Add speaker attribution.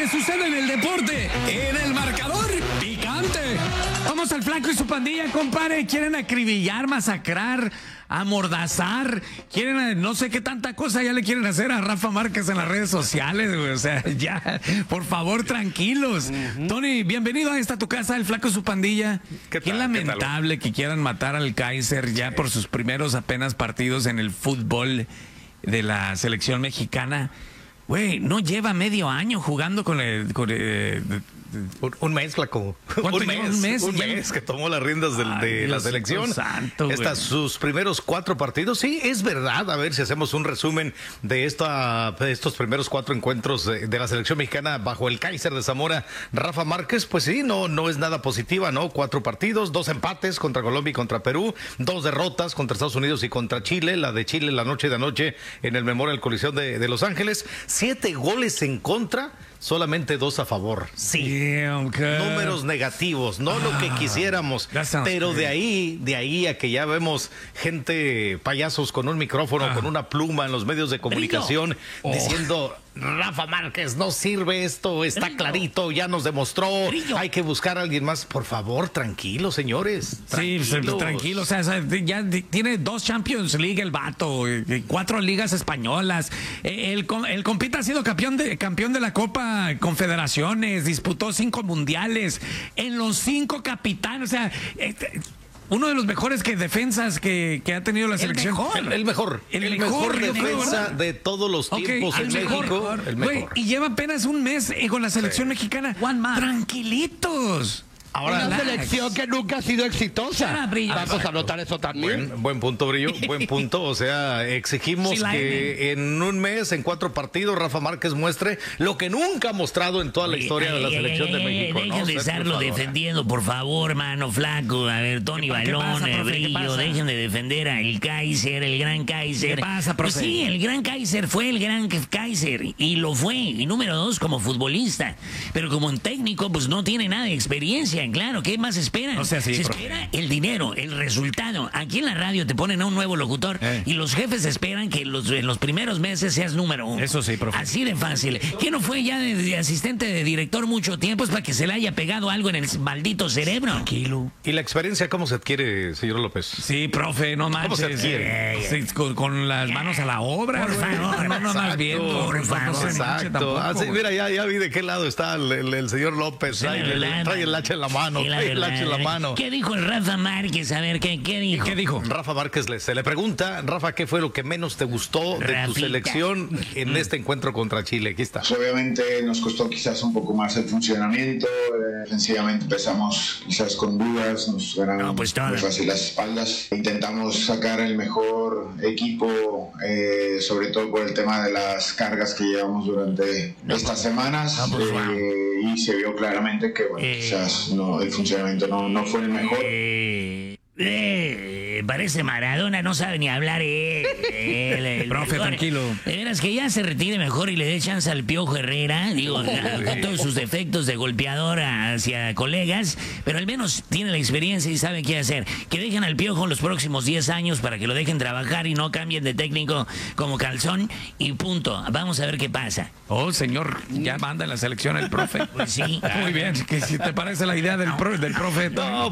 Speaker 1: que sucede en el deporte, en el marcador picante. Vamos al Flaco y su pandilla, compadre. Quieren acribillar, masacrar, amordazar. Quieren, no sé qué tanta cosa ya le quieren hacer a Rafa Márquez en las redes sociales, güey. O sea, ya, por favor, tranquilos. Tony, bienvenido a esta tu casa, el Flaco y su pandilla. Qué lamentable que quieran matar al Kaiser ya por sus primeros apenas partidos en el fútbol de la selección mexicana. Güey, no lleva medio año jugando con
Speaker 2: un mes, Flaco. Un mes que tomó las riendas de la selección.
Speaker 1: Santo,
Speaker 2: sus primeros 4 partidos. Sí, es verdad. A ver si hacemos un resumen de estos primeros 4 encuentros de la selección mexicana bajo el Kaiser de Zamora, Rafa Márquez. Pues sí, no es nada positiva, ¿no? 4 partidos, 2 empates contra Colombia y contra Perú, 2 derrotas contra Estados Unidos y contra Chile. La de Chile la noche de anoche en el Memorial Coliseum de Los Ángeles. 7 goles en contra, solamente 2 a favor. Sí. Números negativos, no lo que quisiéramos, pero de ahí a que ya vemos gente, payasos con un micrófono, con una pluma en los medios de comunicación, diciendo: Rafa Márquez, no sirve esto, está clarito, ya nos demostró, hay que buscar a alguien más. Por favor, tranquilos, señores.
Speaker 1: Sí, tranquilos. O sea, ya tiene 2 Champions League el vato, 4 ligas españolas. El compita ha sido campeón de la Copa Confederaciones, disputó 5 mundiales, en los 5 capitanes. O sea, uno de los mejores defensas que ha tenido la selección.
Speaker 2: El mejor defensa de todos los tiempos en México. El mejor.
Speaker 1: Y lleva apenas un mes con la selección mexicana. Tranquilitos.
Speaker 3: Ahora, una selección que nunca ha sido exitosa. Vamos a notar eso también.
Speaker 2: Buen punto, Brillo. Buen punto. O sea, exigimos que en un mes, en 4 partidos, Rafa Márquez muestre lo que nunca ha mostrado en toda la historia de la selección de México.
Speaker 4: Dejen de estarlo defendiendo, por favor, hermano Flaco. A ver, Tony Balón, Brillo, dejen de defender al Kaiser, el gran Kaiser.
Speaker 1: ¿Qué pasa, profe?
Speaker 4: Pues sí, el gran Kaiser fue el gran Kaiser y lo fue. Y número 2, como futbolista. Pero como un técnico, pues no tiene nada de experiencia. Claro, ¿qué más esperan?
Speaker 1: No sea así,
Speaker 4: se espera el dinero, el resultado. Aquí en la radio te ponen a un nuevo locutor y los jefes esperan que en los primeros meses seas número 1.
Speaker 1: Eso sí, profe.
Speaker 4: Así de fácil. ¿Qué no fue ya de asistente de director mucho tiempo? Es para que se le haya pegado algo en el maldito cerebro.
Speaker 1: Tranquilo.
Speaker 2: ¿Y la experiencia cómo se adquiere, señor López?
Speaker 1: Sí, profe, no manches.
Speaker 2: ¿Cómo se adquiere?
Speaker 1: Sí, con las manos a la obra.
Speaker 4: Por favor,
Speaker 1: no más bien.
Speaker 4: Por favor.
Speaker 2: Exacto. Mira, ya vi de qué lado está el señor López. Trae el hacha en la mano.
Speaker 4: ¿Qué dijo el Rafa Márquez? A ver, ¿qué dijo?
Speaker 1: ¿Qué dijo?
Speaker 2: Rafa Márquez se le pregunta: Rafa, ¿qué fue lo que menos te gustó de tu selección en este encuentro contra Chile? Aquí está.
Speaker 5: Pues obviamente nos costó quizás un poco más el funcionamiento. Defensivamente empezamos quizás con dudas, nos ganaron muy fácil las espaldas. Intentamos sacar el mejor equipo, sobre todo por el tema de las cargas que llevamos durante estas semanas. Y se vio claramente que quizás el funcionamiento no fue el mejor.
Speaker 4: Parece Maradona, no sabe ni hablar.
Speaker 1: Profe, tranquilo.
Speaker 4: De veras que ya se retire mejor y le dé chance al Piojo Herrera, digo, con todos sus defectos de golpeador hacia colegas, pero al menos tiene la experiencia y sabe qué hacer. Que dejen al Piojo los próximos 10 años para que lo dejen trabajar y no cambien de técnico como calzón y punto. Vamos a ver qué pasa.
Speaker 1: Oh, señor, ya manda en la selección el profe.
Speaker 4: Pues sí.
Speaker 1: Muy bien, que si te parece la idea del profe.
Speaker 2: No,